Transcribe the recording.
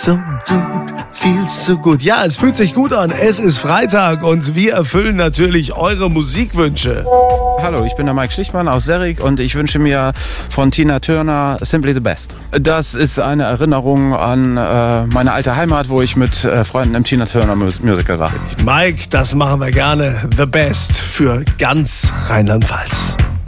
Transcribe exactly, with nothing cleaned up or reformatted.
so good, feels so good. Ja, es fühlt sich gut an. Es ist Freitag und wir erfüllen natürlich eure Musikwünsche. Hallo, ich bin der Mike Schlichtmann aus Serrig und ich wünsche mir von Tina Turner Simply the Best. Das ist eine Erinnerung an äh, meine alte Heimat, wo ich mit äh, Freunden im Tina Turner Mus- Musical war. Mike, das machen wir gerne. The Best für ganz Rheinland-Pfalz.